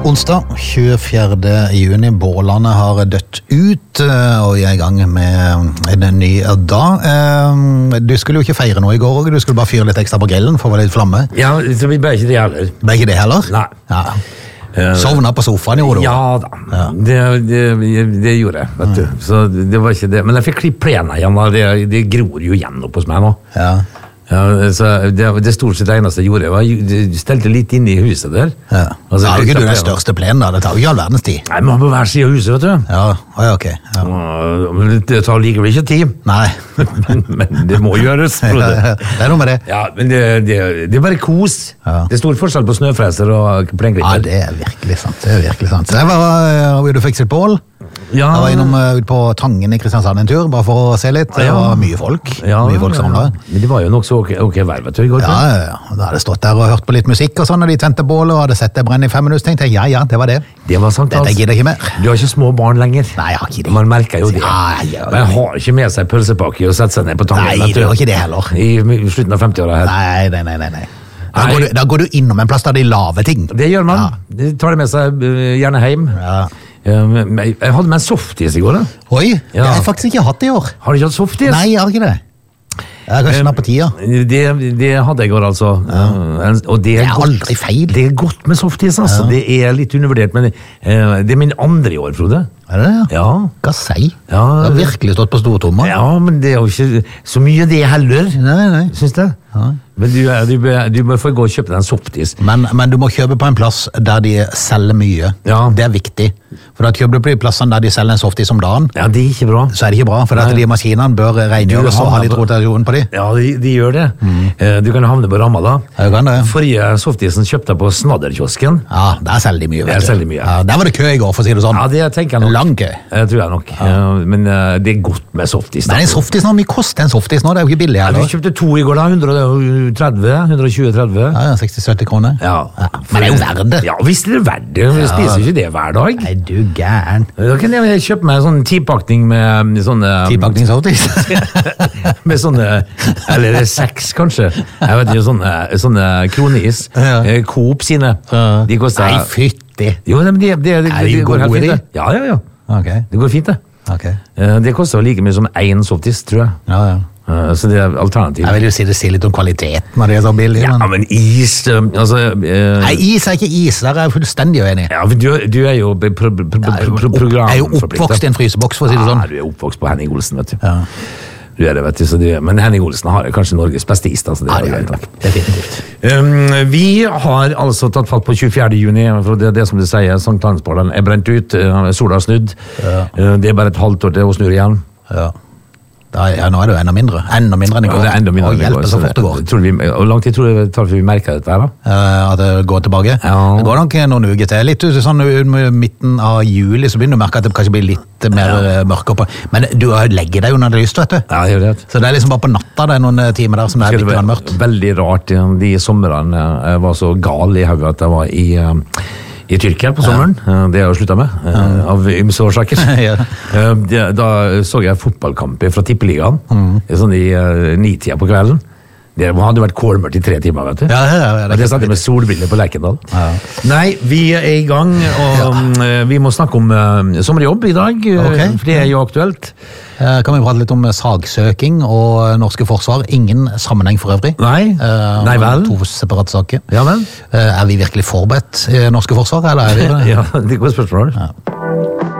Onsdag 24. juni, bålene har dødt ut, og jeg er i gang med en ny dag. Du skulle jo ikke feire noe i går, du skulle bare fyre litt ekstra på grillen for å være litt flamme. Ja, så vi ble ikke det heller. Ble ikke det heller? Nei. Ja. Sovna på sofaen, gjorde du? Ja da, ja. Det gjorde jeg, vet du. Så det var ikke det. Men jeg fikk klipp plena igjen, det gror jo igjen opp hos meg nå. Ja. Ja, så det stort sett eneste jeg gjorde jeg stelte litt inn i huset der. Ja. Altså, da har jo ikke du den største plenen da, det tar jo ikke all verdens tid. Nei, man må på hver side av huset, vet du. Ja, ok. Ja. Men det tar likevel ikke tid. Nei. men det må gjøres. Det er noe med det. Ja, men det er bare kos. Ja. Det er stor forskjell på snøfreser og plengripper. Ja, det er virkelig sant. Så jeg var du fikk sitt bål. Ja. Jeg var innom ut på Tangen i Kristiansand en tur, bare for å se litt. Det var mye folk. Mye folk samlet. Men det var jo nok så ok vær, vet du, i går. Ja. Da hadde jeg stått der og hørt på litt musikk og sånn, og de tente bålet og hadde sett det brenne i 5 minutter, tenkte jeg, ja, det var det. Det var sant, Dette gidder ikke mer. Du har ikke små barn lenger. Nei, jeg har ikke det. Man merker jo det. Ja, Men jeg har ikke med seg pølsepakke og sette seg ned på Tangen. Nei, du har ikke det heller. I slutten av 50-åra her. Nei. Da går du innom en plass der de lave ting. Det gjør man. De tar det med seg gjerne hjem. Ja. Jeg hadde med en softis i går da. Oi, det har jeg faktisk ikke hatt i år. Har du ikke hatt softis? Nei, jeg har ikke det. Jeg har kanskje på tida. Det hadde jeg i går, altså. Og det er aldri feil. Det er godt med softis, altså. Det er litt undervurdert, men det er min andre i år, Frode. Er det det? Ja. Hva sier? Ja, det har virkelig stått på stortomma. Ja, men det er jo ikke så mye det heller. Nei. Syns jeg. Ja. Men du må få gå og kjøpe deg en softis. Men du må kjøpe på en plass der de selger mye. Ja. Det er viktig. For da kjøper du på de plassene der de selger en softis om dagen. Ja, det er ikke bra. Så er det ikke bra, for at de maskinene bør rengjøres og ha litt rotasjon på de. Ja, de gjør det. Du kan havne på ramma da. Ja, du kan det. Forrige softisen kjøpte jeg på Snadderkiosken. Ja, der selger de mye. Der selger de mye. Ja, der var det kø i går, for å si det sånn. Ja, det tenker jeg nok. Lang kø. Tror jeg nok. Men det er godt med softis. Men en softis nå, mye koster en softis nå? Det er jo ikke billig heller. Vi kjøpte 2 i går da, 120-30. Ja, 60-70 kroner. Ja. Men det er jo verdt det. Ja, visst er det verdt det. Vi spiser jo ikke det hver dag. Nei, du gæren. Da kan jeg kjøpe meg en sånn 10-pakning med sånne... 10-pakning softis? Med sånne, eller 6 kanskje. Jeg vet ikke, sånne kronis. Coop sine. De koster... Nei, fytti. Jo, men det gode går helt fint. de? Ja. Okay. Det går fint, det. Okay. Det koster jo like mye som 1 softis, tror jeg. Ja. Så det er alternativ. Jeg vil jo si det sier litt om kvaliteten når det er så billig. Ja, men is altså, Nei, is er ikke is, der er jeg fullstendig uenig. Ja, for du er jo programforpliktet. Jeg er jo oppvokst i en fryseboks, for å si det sånn. Ja, du er oppvokst på Henning Olsen, vet du. Ja. Du er det, vet du. Men Henning Olsen har kanskje Norges beste is. Altså, det er klart. Definitivt. Vi har altså tatt fatt på 24. juni, for det er det som du sier, Sankt Hansbålen er brent ut, sola har snudd. Ja. Det er bare et halvt år til å snur igjen. Ja. Nå er det jo enda mindre enn i går. Ja, det er enda mindre og hjelper så fort det går. Hvor lang tid tror du det tar før vi merker dette her da? At det går tilbake? Ja. Det går nok noen uker til. Litt sånn midten av juli så begynner du å merke at det kanskje blir litt mer mørkere på. Men du legger deg jo når det er lyst, vet du. Ja, jeg gjør det. Så det er liksom bare på natta det er noen timer der som det er litt mørkt. Veldig rart, de somrene jeg var så gal i hodet at jeg var i Tyrkia på sommeren. Det har jeg jo sluttet med, av ymse årsaker. Da så jeg fotballkamp fra Tippeligaen, sånn i 9-tida på kvelden. Det hadde vært kålmørkt i 3 timer, vet du. Det satt jeg med solbriller på Lerkendal. Nei, vi er i gang, og vi må snakke om sommerjobb i dag, for det er jo aktuelt. Kan vi prate litt om sagsøking og norske forsvar? Ingen sammenheng for øvrig. Nei vel. 2 separate saker. Ja vel. Er vi virkelig forberedt i norske forsvar, eller er vi det? Ja, det går spørsmål.